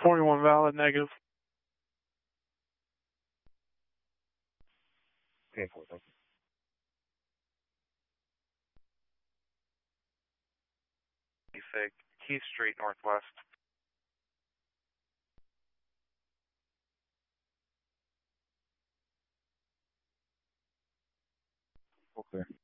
41 valid, negative. Okay, cool, thank you. Fig, Keith Street, Northwest. Okay.